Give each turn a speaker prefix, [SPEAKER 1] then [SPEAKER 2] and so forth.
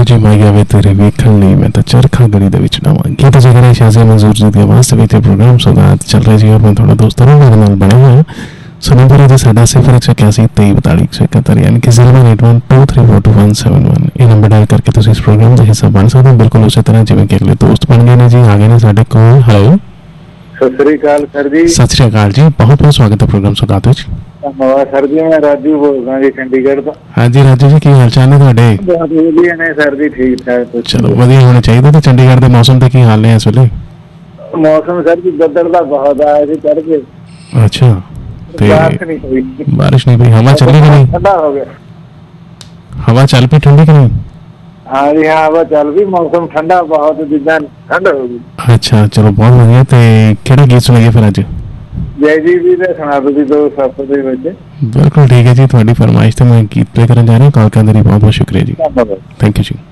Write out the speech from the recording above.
[SPEAKER 1] ਜੇ ਮਾਇਆ ਵੇ ਤੇਰੇ ਵੇਖਣ ਲਈ ਮੈਂ ਤਾਂ ਚਰਖਾ ਗਲੀ ਦੇ ਵਿੱਚ ਡਾਵਾਂ ਗੀਤ ਜਿਹੜਾ ਸ਼ਾਜ਼ੇ ਮਨਜ਼ੂਰ ਜੀ ਦੀ ਆਵਾਜ਼ ਦੇ ਵਿੱਚ ਪ੍ਰੋਗਰਾਮ ਸੌਗਾਤ ਚੱਲ ਰਿਹਾ ਜੀ। ਮੈਂ ਤੁਹਾਡਾ ਦੋਸਤ ਨਾਲ ਬਣਿਆ ਹੋਇਆ ਸੋ ਨੰਬਰ ਹੈ ਸਾਡਾ 0181 यानी कि 08123422171 ਇਹ ਨੰਬਰ ਡਾਇਲ ਕਰਕੇ ਤੁਸੀਂ ਇਸ ਪ੍ਰੋਗਰਾਮ ਦਾ ਹਿੱਸਾ ਬਣ ਸਕਦੇ ਹੋ ਬਿਲਕੁਲ ਉਸੇ ਤਰ੍ਹਾਂ ਜਿਵੇਂ ਕਿ ਅਗਲੇ ਦੋਸਤ ਬਣ ਗਏ ਨੇ ਜੀ। ਆ ਗਏ ਨੇ ਸਾਡੇ ਕੋਲ। ਹੈਲੋ
[SPEAKER 2] ਸਤਿ ਸ੍ਰੀ ਅਕਾਲ ਸਰ ਜੀ।
[SPEAKER 1] ਸਤਿ ਸ੍ਰੀ ਅਕਾਲ ਜੀ, ਬਹੁਤ ਬਹੁਤ ਸਵਾਗਤ ਹੈ ਪ੍ਰੋਗਰਾਮ ਸੌਗਾਤ ਵਿੱਚ।
[SPEAKER 2] ਸਰ ਜੀ ਮੈਂ ਰਾਜੂ ਬੋਲਦਾ ਜੀ ਚੰਡੀਗੜ੍ਹ ਤੋਂ।
[SPEAKER 1] ਹਾਂਜੀ ਰਾਜੂ ਜੀ, ਕੀ ਹਾਲ ਚਾਲ ਨੇ ਤੁਹਾਡੇ?
[SPEAKER 2] ਬਹੁਤ ਵਧੀਆ ਨੇ ਸਰ ਜੀ, ਠੀਕ ਠਾਕ।
[SPEAKER 1] ਚਲੋ ਵਧੀਆ ਹੋਣਾ ਚਾਹੀਦਾ। ਤੇ ਚੰਡੀਗੜ੍ਹ ਦੇ ਮੌਸਮ ਦੇ ਕੀ ਹਾਲ ਨੇ ਇਸ ਵੇਲੇ?
[SPEAKER 2] ਮੌਸਮ ਸਰ ਜੀ ਬੱਦਲ ਦਾ ਬਹੁਤ ਆਇਆ ਸੀ ਚੜ੍ਹ ਕੇ।
[SPEAKER 1] ਅੱਛਾ, ਤੇ ਬਾਰਿਸ਼ ਨਹੀਂ ਪਈ? ਹਵਾ ਚੱਲੀ ਕਿ ਨਹੀਂ?
[SPEAKER 2] ਠੰਡਾ ਹੋ ਗਿਆ।
[SPEAKER 1] ਹਵਾ ਚੱਲ ਪਈ ਠੰਡੀ ਕਿ ਨਹੀਂ?
[SPEAKER 2] ਹਾਂ ਜੀ ਹਾਂ, ਹਵਾ ਚੱਲ ਪਈ, ਮੌਸਮ ਠੰਡਾ ਬਹੁਤ, ਜਿੱਦਾਂ ਠੰਡ ਹੋ ਗਈ।
[SPEAKER 1] ਅੱਛਾ ਚਲੋ ਬਹੁਤ ਵਧੀਆ। ਤੇ ਕਿਹੜਾ ਗੀਤ ਸੁਣਾਈਏ ਫਿਰ ਅੱਜ?
[SPEAKER 2] ਜੈ ਜੀ ਵੀ ਦਾ ਸੁਣਾ ਦਿਓ ਜੀ, 2 ਸੱਪ ਦੇ ਵਿੱਚ।
[SPEAKER 1] ਬਿਲਕੁਲ ਠੀਕ ਹੈ ਜੀ, ਤੁਹਾਡੀ ਫਰਮਾਇਸ਼ ਤੇ ਮੈਂ ਗੀਤ ਪਲੇ ਕਰਨ ਜਾ ਰਿਹਾ। ਕਾਲ ਕਰਨ ਲਈ ਬਹੁਤ ਬਹੁਤ ਸ਼ੁਕਰੀਆ ਜੀ।
[SPEAKER 2] ਧੰਨਵਾਦ।
[SPEAKER 1] ਥੈਂਕ ਯੂ ਜੀ।